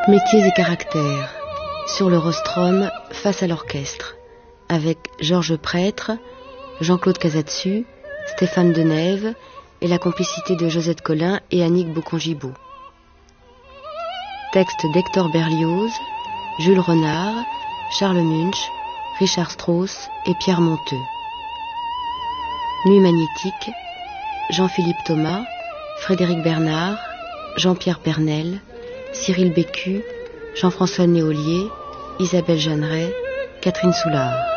Métiers et caractères, sur le rostrum face à l'orchestre, avec Georges Prêtre, Jean-Claude Casatsu, Stéphane Denève et la complicité de Josette Collin et Annick Bocon-Gibaud. Texte d'Hector Berlioz, Jules Renard, Charles Munch, Richard Strauss et Pierre Monteux. Nuit magnétique, Jean-Philippe Thomas, Frédéric Bernard, Jean-Pierre Pernel, Cyril Bécu, Jean-François Néolier, Isabelle Jeanneret, Catherine Soulard.